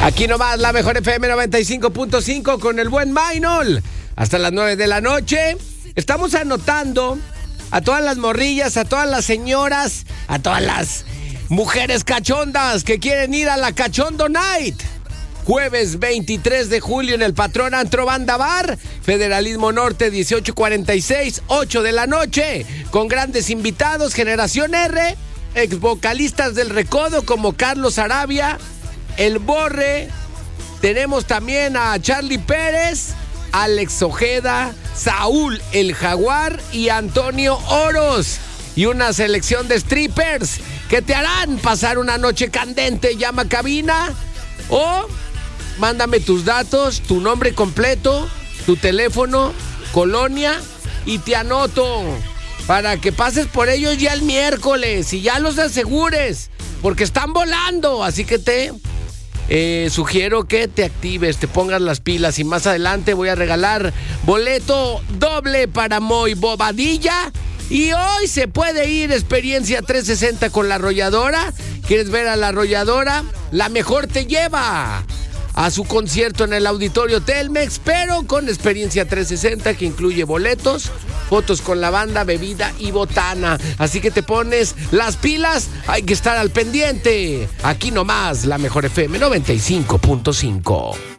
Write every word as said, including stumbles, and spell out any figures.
Aquí nomás la mejor F M noventa y cinco punto cinco con el buen Maynol. Hasta las nueve de la noche. Estamos anotando a todas las morrillas, a todas las señoras, a todas las mujeres cachondas que quieren ir a la Cachondo Night. Jueves veintitrés de julio en el Patrón Antro Banda Bar, Federalismo Norte dieciocho cuarenta y seis, ocho de la noche, con grandes invitados, Generación R, ex vocalistas del Recodo como Carlos Arabia, El Borre, tenemos también a Charlie Pérez, Alex Ojeda, Saúl el Jaguar y Antonio Oros. Y una selección de strippers que te harán pasar una noche candente. Llama a cabina o mándame tus datos, tu nombre completo, tu teléfono, colonia y te anoto para que pases por ellos ya el miércoles y ya los asegures porque están volando. Así que te eh, sugiero que te actives, te pongas las pilas y más adelante voy a regalar boleto doble para Moy Bobadilla. Y hoy se puede ir Experiencia trescientos sesenta con La Arrolladora. ¿Quieres ver a La Arrolladora? La Mejor te lleva a su concierto en el Auditorio Telmex, pero con Experiencia trescientos sesenta que incluye boletos, fotos con la banda, bebida y botana. Así que te pones las pilas, hay que estar al pendiente. Aquí nomás la Mejor F M noventa y cinco punto cinco.